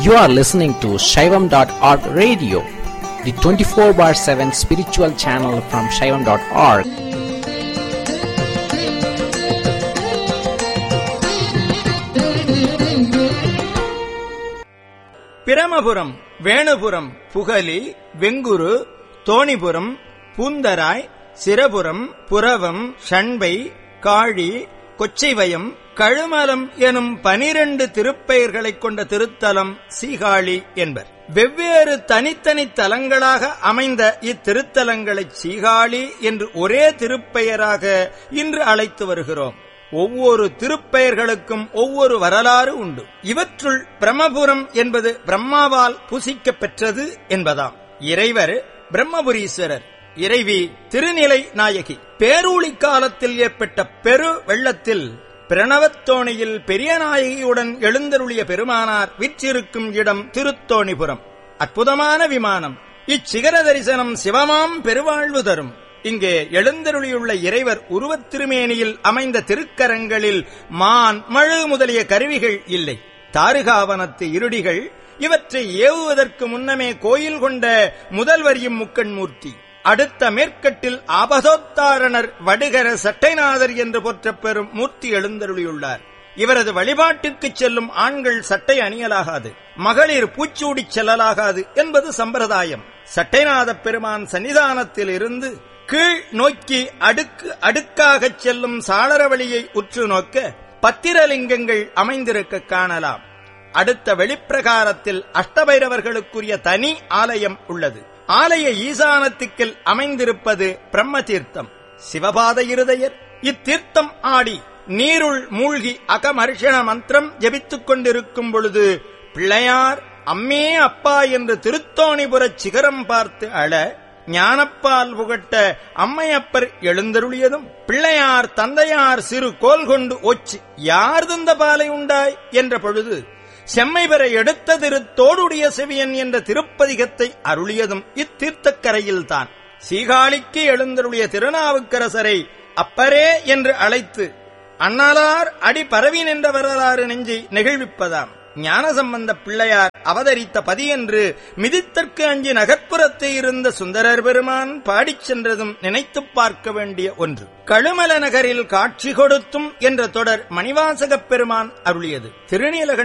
You are listening to Shaivam.org radio, the 24/7 spiritual channel from Shaivam.org. Brahmapuram, Venupuram, புகலி, வெங்குரு, Thonipuram, Poontharai, Sirapuram, புரவம், ஷண்பை, காழி, கொச்சைவயம், கழுமலம் எனும் 12 திருப்பெயர்களைக் கொண்ட திருத்தலம் சீகாழி என்பர். வெவ்வேறு தனித்தனி தலங்களாக அமைந்த இத்திருத்தலங்களை சீகாழி என்று ஒரே திருப்பெயராக இன்று அழைத்து வருகிறோம். ஒவ்வொரு திருப்பெயர்களுக்கும் ஒவ்வொரு வரலாறு உண்டு. இவற்றுள் பிரம்மபுரம் என்பது பிரம்மாவால் பூசிக்கப் பெற்றது என்பதாம். இறைவர் பிரம்மபுரீஸ்வரர், இறைவி திருநிலை நாயகி. பேரூழி காலத்தில் ஏற்பட்ட பெரு வெள்ளத்தில் பிரணவத்தோணியில் பெரிய நாயகியுடன் எழுந்தருளிய பெருமானார் விற்றிருக்கும் இடம் திருத்தோணிபுரம். அற்புதமான விமானம். இச்சிகர தரிசனம் சிவமாம் பெருவாழ்வு தரும். இங்கே எழுந்தருளியுள்ள இறைவர் உருவத் திருமேனியில் அமைந்த திருக்கரங்களில் மான், மழு முதலிய கருவிகள் இல்லை. தாருகாவனத்து இருடிகள் இவற்றை ஏவுவதற்கு முன்னமே கோயில் கொண்ட முதல்வரியும் முக்கண்மூர்த்தி. அடுத்த மேற்கட்டில் ஆபதோத்தாரணர் வடுகர சட்டைநாதர் என்று போற்றப் பெறும் மூர்த்தி எழுந்தருளியுள்ளார். இவரது வழிபாட்டிற்கு செல்லும் ஆண்கள் சட்டை அணியலாகாது, மகளிர் பூச்சூடிச் செல்லலாகாது என்பது சம்பிரதாயம். சட்டைநாத பெருமான் சன்னிதானத்தில் இருந்து கீழ் நோக்கி அடுக்கு அடுக்காகச் செல்லும் சாளரவழியை உற்று நோக்க பத்திரலிங்கங்கள் அமைந்திருக்க காணலாம். அடுத்த வெளிப்பிரகாரத்தில் அஷ்டபைரவர்களுக்குரிய தனி ஆலயம் உள்ளது. ஆலய ஈசானத்துக்கில் அமைந்திருப்பது பிரம்ம தீர்த்தம். சிவபாத இருதயர் இத்தீர்த்தம் ஆடி நீருள் மூழ்கி அகமர்ஷண மந்திரம் ஜபித்துக் கொண்டிருக்கும் பொழுது பிள்ளையார் அம்மே அப்பா என்று திருத்தோணிபுரச் சிகரம் பார்த்து அழ, ஞானப்பால் புகட்ட அம்மையப்பர் எழுந்தருளியதும் பிள்ளையார் தந்தையார் சிறு கோல் கொண்டு ஒச்சு யார் தந்த பாலை உண்டாய் என்ற பொழுது செம்மை பெற எடுத்த திருத்தோடுடைய செவியன் என்ற திருப்பதிகத்தை அருளியதும் இத்தீர்த்தக்கரையில்தான். சீகாழிக்கு எழுந்தருளிய திருநாவுக்கரசரை அப்பரே என்று அழைத்து அண்ணலார் அடி பரவி நின்ற வரலாறு நெஞ்சை நெகிழ்விப்பதாம். ஞானசம்பந்த பிள்ளையார் அவதரித்த பதியென்று மிதித்தற்கு அஞ்சி நகர்ப்புறத்தை இருந்த சுந்தரர் பெருமான் பாடிச் சென்றதும் நினைத்துப் பார்க்க வேண்டிய ஒன்று. கழுமல நகரில் காட்சி கொடுத்தும் என்ற தொடர் மணிவாசகப் பெருமான் அருளியது. திருநீலகண்ட